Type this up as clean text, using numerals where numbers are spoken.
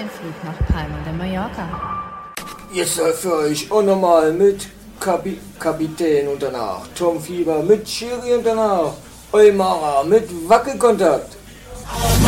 den Flug nach Palma de Mallorca. Jetzt soll für euch unnormal mit Kapitän und danach Tom Fieber mit Schiri und danach Eumara mit Wackelkontakt.